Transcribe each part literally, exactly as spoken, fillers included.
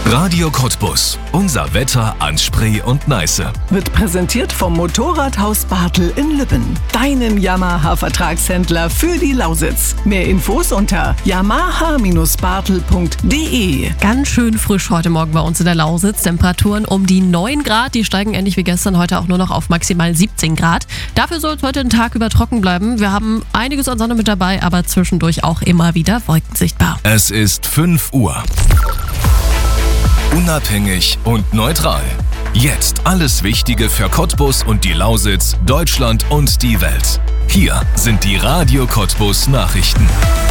Radio Cottbus. Unser Wetter an Spree und Neiße. Wird präsentiert vom Motorradhaus Bartel in Lübben. Deinem Yamaha-Vertragshändler für die Lausitz. Mehr Infos unter yamaha Bindestrich bartel punkt de. Ganz schön frisch heute Morgen bei uns in der Lausitz. Temperaturen um die neun Grad. Die steigen ähnlich wie gestern heute auch nur noch auf maximal siebzehn Grad. Dafür soll es heute den Tag über trocken bleiben. Wir haben einiges an Sonne mit dabei, aber zwischendurch auch immer wieder Wolken sichtbar. Es ist fünf Uhr. Unabhängig und neutral. Jetzt alles Wichtige für Cottbus und die Lausitz, Deutschland und die Welt. Hier sind die Radio Cottbus Nachrichten.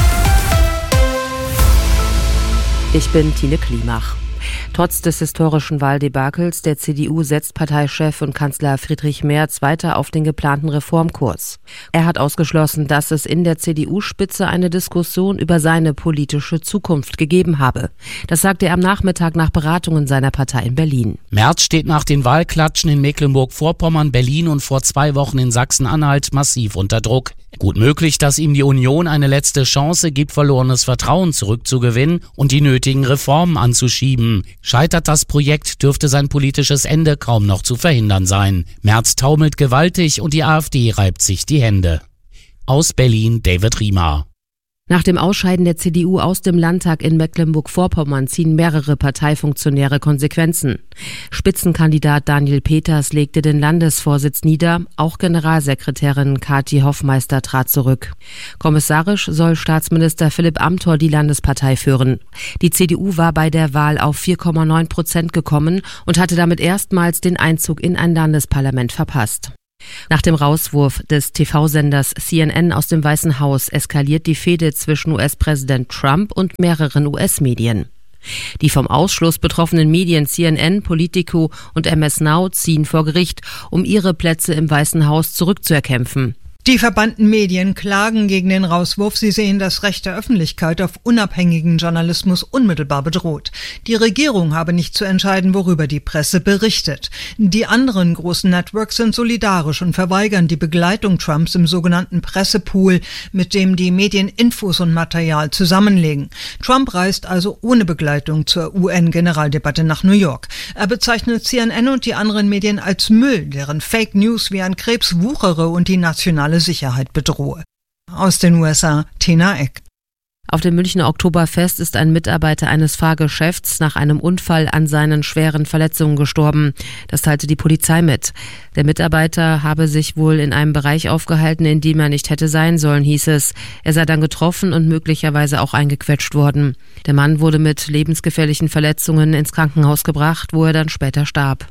Ich bin Tine Klimach. Trotz des historischen Wahldebakels der C D U setzt Parteichef und Kanzler Friedrich Merz weiter auf den geplanten Reformkurs. Er hat ausgeschlossen, dass es in der C D U-Spitze eine Diskussion über seine politische Zukunft gegeben habe. Das sagte er am Nachmittag nach Beratungen seiner Partei in Berlin. Merz steht nach den Wahlklatschen in Mecklenburg-Vorpommern, Berlin und vor zwei Wochen in Sachsen-Anhalt massiv unter Druck. Gut möglich, dass ihm die Union eine letzte Chance gibt, verlorenes Vertrauen zurückzugewinnen und die nötigen Reformen anzuschieben. Scheitert das Projekt, dürfte sein politisches Ende kaum noch zu verhindern sein. Merz taumelt gewaltig und die AfD reibt sich die Hände. Aus Berlin David Riemer. Nach dem Ausscheiden der C D U aus dem Landtag in Mecklenburg-Vorpommern ziehen mehrere Parteifunktionäre Konsequenzen. Spitzenkandidat Daniel Peters legte den Landesvorsitz nieder, auch Generalsekretärin Kathi Hoffmeister trat zurück. Kommissarisch soll Staatsminister Philipp Amthor die Landespartei führen. Die C D U war bei der Wahl auf vier Komma neun Prozent gekommen und hatte damit erstmals den Einzug in ein Landesparlament verpasst. Nach dem Rauswurf des T V-Senders C N N aus dem Weißen Haus eskaliert die Fehde zwischen U S-Präsident Trump und mehreren U S-Medien. Die vom Ausschluss betroffenen Medien C N N, Politico und M S Now ziehen vor Gericht, um ihre Plätze im Weißen Haus zurückzuerkämpfen. Die verbannten Medien klagen gegen den Rauswurf. Sie sehen das Recht der Öffentlichkeit auf unabhängigen Journalismus unmittelbar bedroht. Die Regierung habe nicht zu entscheiden, worüber die Presse berichtet. Die anderen großen Networks sind solidarisch und verweigern die Begleitung Trumps im sogenannten Pressepool, mit dem die Medien Infos und Material zusammenlegen. Trump reist also ohne Begleitung zur U N-Generaldebatte nach New York. Er bezeichnet C N N und die anderen Medien als Müll, deren Fake News wie ein Krebs wuchere und die nationale Sicherheit bedrohe. Aus den U S A, Tina Eck. Auf dem Münchner Oktoberfest ist ein Mitarbeiter eines Fahrgeschäfts nach einem Unfall an seinen schweren Verletzungen gestorben. Das teilte die Polizei mit. Der Mitarbeiter habe sich wohl in einem Bereich aufgehalten, in dem er nicht hätte sein sollen, hieß es. Er sei dann getroffen und möglicherweise auch eingequetscht worden. Der Mann wurde mit lebensgefährlichen Verletzungen ins Krankenhaus gebracht, wo er dann später starb.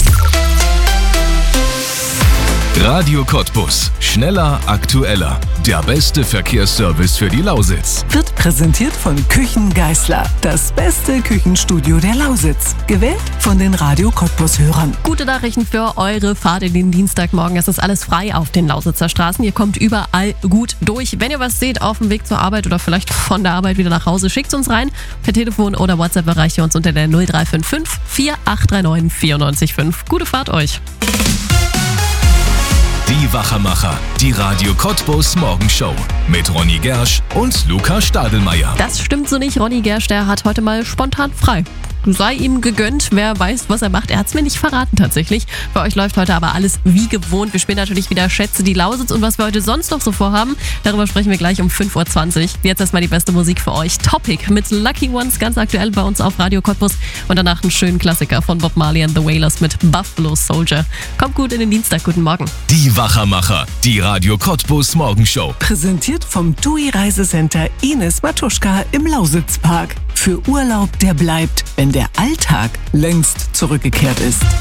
Radio Cottbus. Schneller, aktueller. Der beste Verkehrsservice für die Lausitz. Wird präsentiert von Küchen Geisler. Das beste Küchenstudio der Lausitz. Gewählt von den Radio Cottbus-Hörern. Gute Nachrichten für eure Fahrt in den Dienstagmorgen. Es ist alles frei auf den Lausitzer Straßen. Ihr kommt überall gut durch. Wenn ihr was seht auf dem Weg zur Arbeit oder vielleicht von der Arbeit wieder nach Hause, schickt uns rein. Per Telefon oder WhatsApp erreicht ihr uns unter der null drei fünf fünf, vier acht drei neun, vier neun fünf. Gute Fahrt euch. Die Wachermacher, die Radio Cottbus Morgenshow mit Ronny Gersch und Luca Stadelmeier. Das stimmt so nicht. Ronny Gersch, der hat heute mal spontan frei. Sei ihm gegönnt, wer weiß, was er macht. Er hat es mir nicht verraten tatsächlich. Für euch läuft heute aber alles wie gewohnt. Wir spielen natürlich wieder Schätze die Lausitz und was wir heute sonst noch so vorhaben, darüber sprechen wir gleich um fünf Uhr zwanzig. Jetzt erstmal die beste Musik für euch. Topic mit Lucky Ones, ganz aktuell bei uns auf Radio Cottbus und danach einen schönen Klassiker von Bob Marley and the Wailers mit Buffalo Soldier. Kommt gut in den Dienstag, guten Morgen. Die Wachermacher, die Radio Cottbus Morgenshow. Präsentiert vom T U I Reisecenter Ines Matuschka im Lausitzpark. Für Urlaub, der bleibt, wenn der Alltag längst zurückgekehrt ist.